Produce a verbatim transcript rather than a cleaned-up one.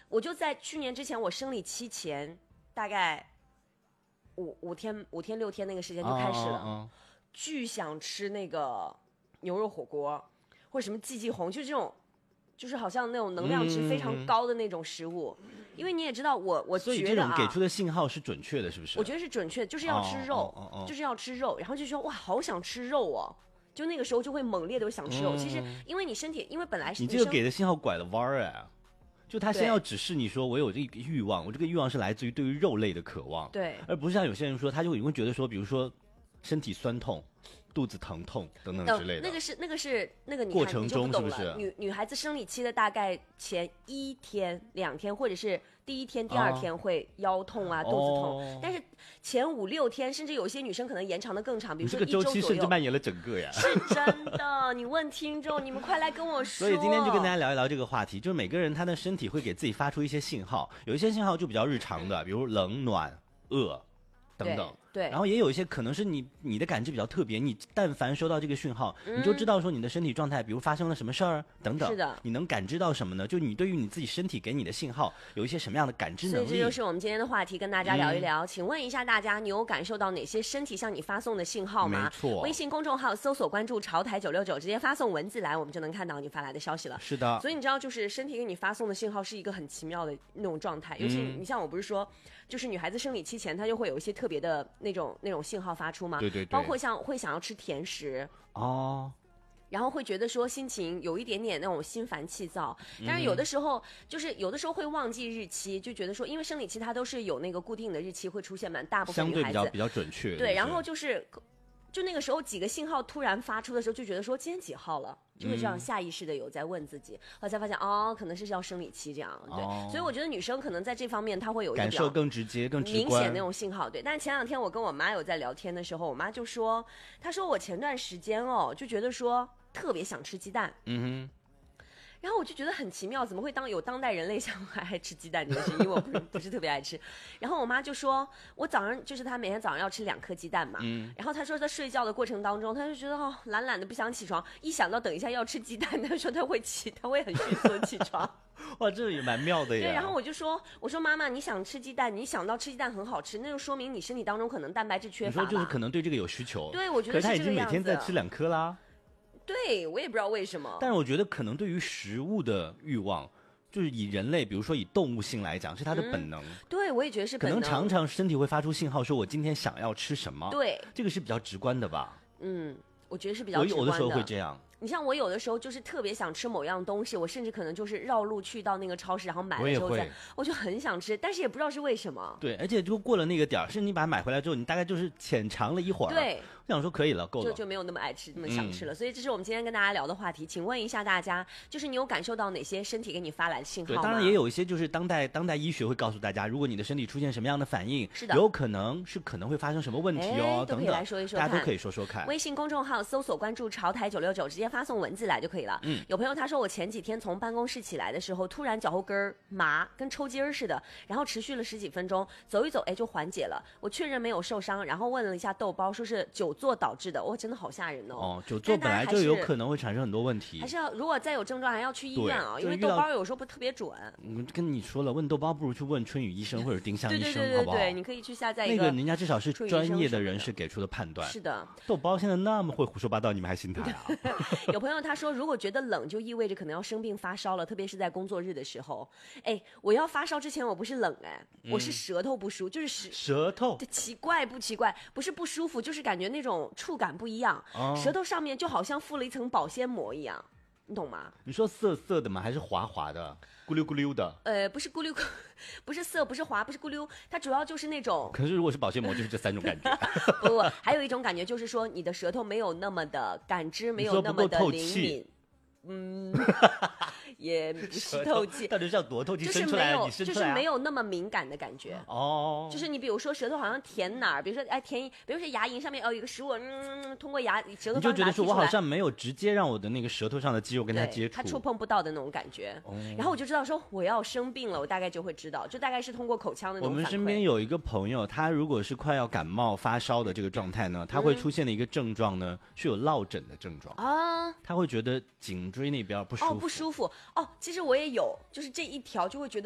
我就在去年之前，我生理期前大概五五天五天六天那个时间就开始了， 哦哦哦巨想吃那个牛肉火锅或者什么季季红，就是这种。就是好像那种能量值非常高的那种食物，嗯、因为你也知道我，我觉得、啊、 所以这种给出的信号是准确的，是不是？ 我觉得是准确的，就是要吃肉， 哦哦哦哦就是要吃肉，然后就说哇，好想吃肉哦，就那个时候就会猛烈的想吃肉。嗯、其实因为你身体，因为本来你这个给的信号拐了弯儿哎，就他先要指示你说我有这个欲望，我这个欲望是来自于对于肉类的渴望， 对， 而不是像有些人说，他就会觉得说，比如说身体酸痛。肚子疼痛等等之类的， 那个是那个是那个你过程中是不是？ 女女孩子生理期的大概前一天、两天，或者是第一天、第二天会腰痛啊、哦、肚子痛，哦、但是前五六天，甚至有些女生可能延长的更长，比如说一周左右。 这个周期甚至蔓延了整个呀。 是真的，你问听众，你们快来跟我说。 所以今天就跟大家聊一聊这个话题，就是每个人他的身体会给自己发出一些信号，有一些信号就比较日常的，比如冷、暖、饿等等。 对， 然后也有一些可能是你你的感知比较特别，你但凡收到这个讯号，嗯、你就知道说你的身体状态，比如发生了什么事儿等等。 是的， 你能感知到什么呢？就你对于你自己身体给你的信号有一些什么样的感知能力？ 所以这就是我们今天的话题，跟大家聊一聊。嗯、请问一下大家，你有感受到哪些身体向你发送的信号吗？ 没错， 微信公众号搜索关注潮台九六九，直接发送文字来，我们就能看到你发来的消息了。 是的， 所以你知道，就是身体给你发送的信号是一个很奇妙的那种状态，尤其你像我不是说，就是女孩子生理期前，她就会有一些特别的那种那种信号。发出吗？ 对对对， 包括像会想要吃甜食哦， 然后会觉得说心情有一点点那种心烦气躁，但是有的时候、嗯、就是有的时候会忘记日期，就觉得说因为生理期它都是有那个固定的日期会出现嘛，大部分女孩子相对比较比较准确。 对，然后就是就那个时候几个信号突然发出的时候，就觉得说今天几号了。就会这样下意识的有在问自己，后来才发现哦，可能是要生理期这样，对、哦，所以我觉得女生可能在这方面她会有一个感受更直接、更明显那种信号，对。但是前两天我跟我妈有在聊天的时候，我妈就说，她说我前段时间哦，就觉得说特别想吃鸡蛋， 嗯哼。 然后我就觉得很奇妙，怎么会当有当代人类像还爱吃鸡蛋这件事？因为我不是不是特别爱吃。然后我妈就说，我早上就是她每天早上要吃两颗鸡蛋嘛。嗯。然后她说在睡觉的过程当中，她就觉得哦懒懒的不想起床，一想到等一下要吃鸡蛋，她说她会起，她会很迅速的起床。 哇，这也蛮妙的呀。 对，然后我就说，我说妈妈，你想吃鸡蛋，你想到吃鸡蛋很好吃，那就说明你身体当中可能蛋白质缺乏吧。 你说就是可能对这个有需求。 对，我觉得是这个样子。 可是她已经每天在吃两颗啦。 对，我也不知道为什么。 但是我觉得可能对于食物的欲望，就是以人类，比如说以动物性来讲，是它的本能。 嗯、对，我也觉得是本能。 可能常常身体会发出信号，说我今天想要吃什么。 对， 这个是比较直观的吧？ 嗯，我觉得是比较直观的。 我有的时候会这样。 你像我有的时候就是特别想吃某样东西，我甚至可能就是绕路去到那个超市，然后买了之后再，我, 我就很想吃，但是也不知道是为什么。 对，而且就过了那个点儿，是你把它买回来之后，你大概就是浅尝了一会儿。 对， 我想说可以了，够了， 就就没有那么爱吃，那么想吃了。嗯、所以这是我们今天跟大家聊的话题。请问一下大家，就是你有感受到哪些身体给你发来的信号吗？ 对，当然也有一些就是当代当代医学会告诉大家，如果你的身体出现什么样的反应， 是的， 有可能是可能会发生什么问题哦，等等， 来说一说， 大家都可以说说看。 微信公众号搜索关注潮台九六九，直接发送文字来就可以了。嗯，有朋友他说我前几天从办公室起来的时候，突然脚后跟麻，跟抽筋儿似的，然后持续了十几分钟，走一走，哎，就缓解了。我确认没有受伤，然后问了一下豆包，说是久坐导致的。哇，真的好吓人哦！ 哦，久坐本来就有可能会产生很多问题， 还是要如果再有症状，还要去医院啊，因为豆包有时候不特别准。 我跟你说了，问豆包不如去问春雨医生或者丁香医生， 对对对对好不好？ 对，你可以去下载一个，那个人家至少是专业的人士给出的判断。 是的， 豆包现在那么会胡说八道，你们还信他呀？ 有朋友他说，如果觉得冷，就意味着可能要生病发烧了，特别是在工作日的时候。哎，我要发烧之前我不是冷哎，嗯、我是舌头不舒服，就是舌舌头。 奇怪不奇怪？不是不舒服，就是感觉那种触感不一样，哦、舌头上面就好像敷了一层保鲜膜一样，你懂吗？ 你说涩涩的吗？还是滑滑的？咕溜咕溜的？ 呃，不是咕溜，不是涩，不是滑，不是咕溜，它主要就是那种。 可是如果是保鲜膜，就是这三种感觉。 不不，还有一种感觉就是说，你的舌头没有那么的感知，没有那么的灵敏。嗯，也不是透气， 到底是要多透气？ 就是没有，就是没有那么敏感的感觉。 哦， 就是你比如说舌头好像舔哪儿，比如说哎舔，比如说牙龈上面哦有一个食物，嗯，通过牙舌头， 你就觉得说我好像没有直接让我的那个舌头上的肌肉跟它接触， 它触碰不到的那种感觉。哦、然后我就知道说我要生病了，我大概就会知道，就大概是通过口腔的那种反馈。 我们身边有一个朋友，他如果是快要感冒发烧的这个状态呢，他会出现的一个症状呢、嗯、是有落枕的症状啊，他会觉得颈椎那边不舒服， 哦不舒服哦，其实我也有，就是这一条就会觉得。